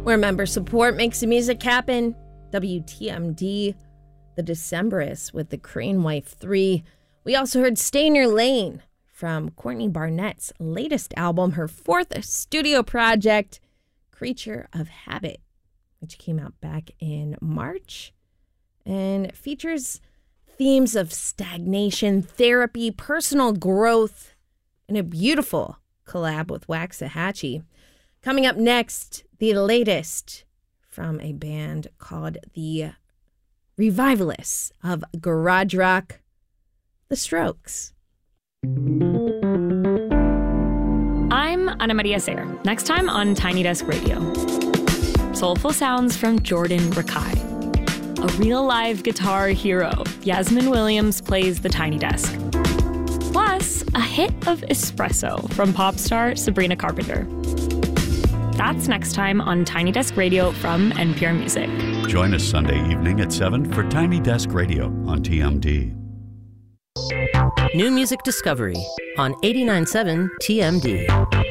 where member support makes the music happen. WTMD, The Decemberists with the Crane Wife 3. We also heard Stay in Your Lane from Courtney Barnett's latest album, her fourth studio project, Creature of Habit, which came out back in March and features themes of stagnation, therapy, personal growth, and a beautiful collab with Waxahachie. Coming up next, the latest from a band called the Revivalists of Garage Rock, The Strokes. I'm Ana Maria Sayre. Next time on Tiny Desk Radio. Soulful sounds from Jordan Rakai. A real live guitar hero, Yasmin Williams plays the Tiny Desk. Plus, a hit of espresso from pop star Sabrina Carpenter. That's next time on Tiny Desk Radio from NPR Music. Join us Sunday evening at 7 for Tiny Desk Radio on TMD. New music discovery on 89.7 TMD.